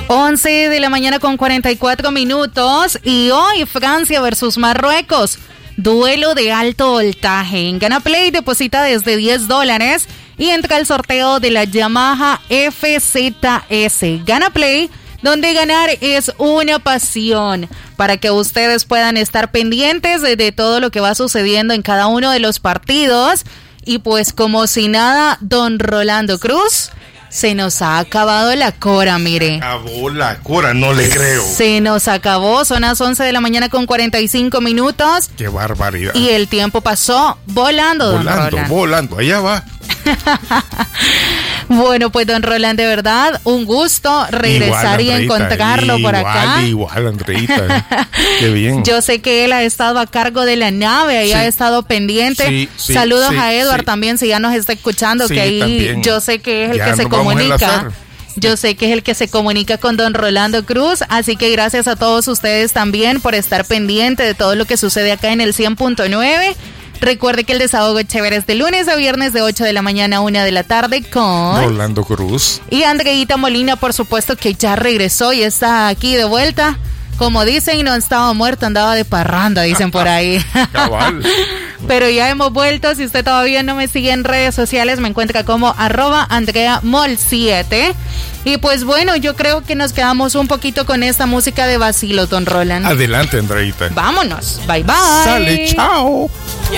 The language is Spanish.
11 de la mañana con 44 minutos y hoy Francia versus Marruecos, duelo de alto voltaje. En GanaPlay deposita desde $10 y entra al sorteo de la Yamaha FZS. GanaPlay, donde ganar es una pasión, para que ustedes puedan estar pendientes de todo lo que va sucediendo en cada uno de los partidos. Y pues como si nada, don Rolando Cruz, se nos ha acabado la cora, mire. Acabó la cora, no le creo. Se nos acabó, son las 11 de la mañana con 45 minutos. Qué barbaridad. Y el tiempo pasó volando, don Roland. Volando, allá va. Bueno, pues don Roland, de verdad, un gusto regresar y encontrarlo por acá. Igual, Andreita. Qué bien. Yo sé que él ha estado a cargo de la nave, ahí ha estado pendiente. Saludos a Edward también, si ya nos está escuchando, que ahí también. Yo sé que es el que se comunica. Yo sé que es el que se comunica con don Rolando Cruz, así que gracias a todos ustedes también por estar pendiente de todo lo que sucede acá en el 100.9. Recuerde que el desahogo chévere es de lunes a viernes de 8 de la mañana a 1 de la tarde con Rolando Cruz y Andreita Molina, por supuesto, que ya regresó y está aquí de vuelta. Como dicen, no estaba muerto, andaba de parranda, dicen por ahí. Cabal. Pero ya hemos vuelto. Si usted todavía no me sigue en redes sociales, me encuentra como @AndreaMol7. Y pues bueno, yo creo que nos quedamos un poquito con esta música de vacilo, don Roland. Adelante, Andreita. Vámonos. Bye, bye. Sale, chao.